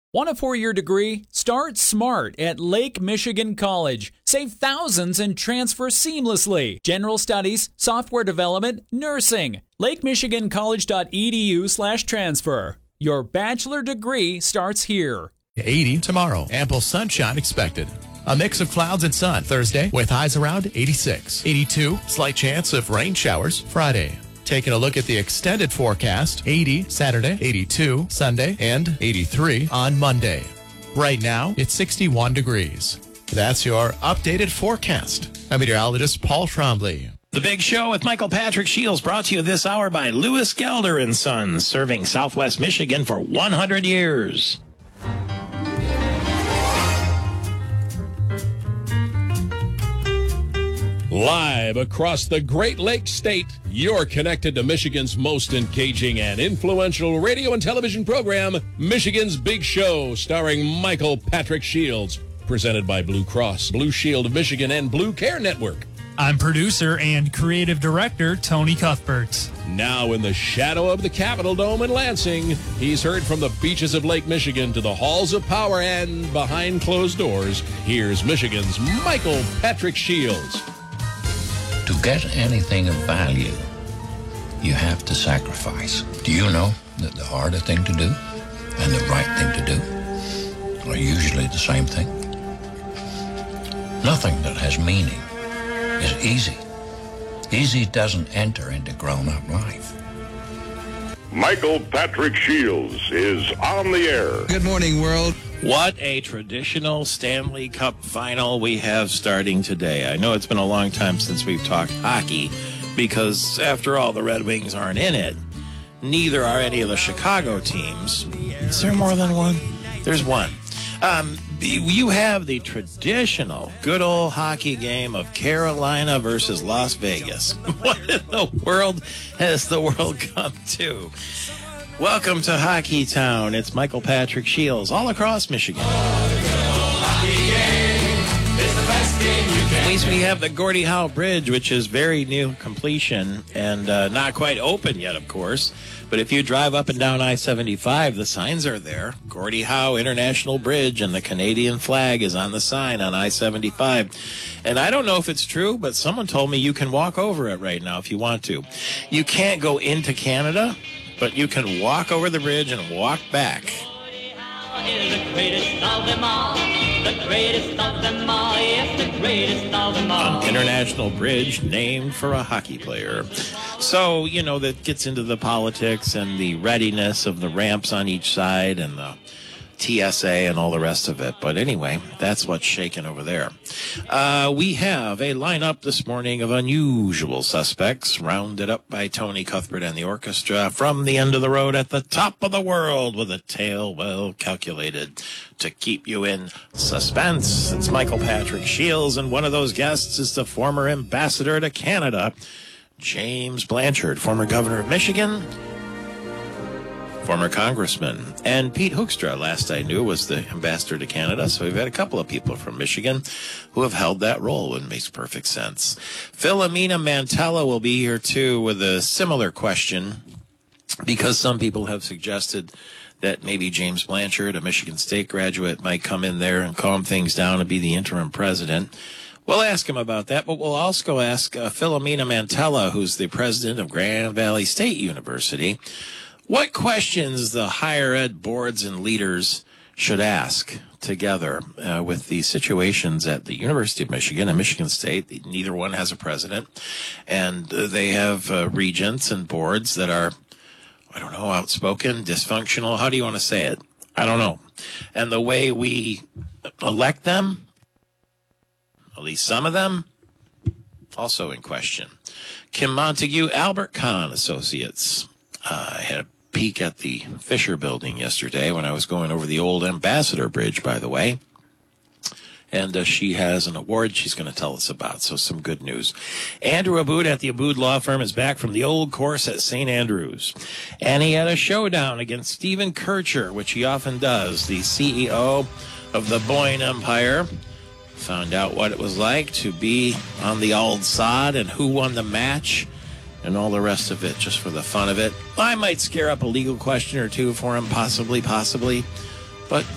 Want a 4-year degree? Start smart at Lake Michigan College. Save thousands and transfer seamlessly. General studies, software development, nursing. LakeMichiganCollege.edu/transfer. Your bachelor degree starts here. 80 tomorrow. Ample sunshine expected. A mix of clouds and sun Thursday with highs around 86. 82, slight chance of rain showers Friday. Taking a look at the extended forecast, 80 Saturday, 82 Sunday, and 83 on Monday. Right now, it's 61 degrees. That's your updated forecast. I'm meteorologist Paul Trombley. The Big Show with Michael Patrick Shields, brought to you this hour by Lewis Gelder & Sons, serving Southwest Michigan for 100 years. Live across the Great Lakes State, you're connected to Michigan's most engaging and influential radio and television program, Michigan's Big Show, starring Michael Patrick Shields, presented by Blue Cross, Blue Shield of Michigan, and Blue Care Network. I'm producer and creative director Tony Cuthbert. Now in the shadow of the Capitol Dome in Lansing, he's heard from the beaches of Lake Michigan to the halls of power and behind closed doors. Here's Michigan's Michael Patrick Shields. To get anything of value, you have to sacrifice. Do you know that the harder thing to do and the right thing to do are usually the same thing? Nothing that has meaning is easy. Easy doesn't enter into grown-up life. Michael Patrick Shields is on the air. Good morning, world. What a traditional Stanley Cup final we have starting today. I know it's been a long time since we've talked hockey because, after all, the Red Wings aren't in it. Neither are any of the Chicago teams. Is there more than one? There's one. You have the traditional good old hockey game of Carolina versus Las Vegas. What in the world has the world come to? Welcome to Hockey Town. It's Michael Patrick Shields, all across Michigan. At least we have the Gordie Howe Bridge, which is very new completion and not quite open yet, of course. But if you drive up and down I-75, the signs are there. Gordie Howe International Bridge, and the Canadian flag is on the sign on I-75. And I don't know if it's true, but someone told me you can walk over it right now if you want to. You can't go into Canada, but you can walk over the bridge and walk back. Is the greatest of them all, the greatest of them all, yes, the greatest of them all. An international bridge named for a hockey player. So, you know, that gets into the politics and the readiness of the ramps on each side and the TSA and all the rest of it. But anyway, that's what's shaking over there. We have a lineup this morning of unusual suspects, rounded up by Tony Cuthbert and the orchestra from the end of the road at the top of the world with a tale well calculated to keep you in suspense. It's Michael Patrick Shields, and one of those guests is the former ambassador to Canada, James Blanchard, former governor of Michigan, former congressman. And Pete Hoekstra, last I knew, was the ambassador to Canada. So we've had a couple of people from Michigan who have held that role, and it makes perfect sense. Philomena Mantella will be here, too, with a similar question, because some people have suggested that maybe James Blanchard, a Michigan State graduate, might come in there and calm things down and be the interim president. We'll ask him about that, but we'll also ask Philomena Mantella, who's the president of Grand Valley State University, what questions the higher ed boards and leaders should ask together with the situations at the University of Michigan and Michigan State. Neither one has a president, and they have regents and boards that are, I don't know, outspoken, dysfunctional. How do you want to say it? I don't know. And the way we elect them, at least some of them, also in question. Kim Montague, Albert Kahn Associates. I had a peek at the Fisher Building yesterday when I was going over the old Ambassador Bridge, by the way. And she has an award she's going to tell us about, so some good news. Andrew Aboud at the Aboud Law Firm is back from the old course at St. Andrews. And he had a showdown against Stephen Kircher, which he often does, the CEO of the Boyne Empire. Found out what it was like to be on the old sod and who won the match and all the rest of it, just for the fun of it. I might scare up a legal question or two for him, possibly. But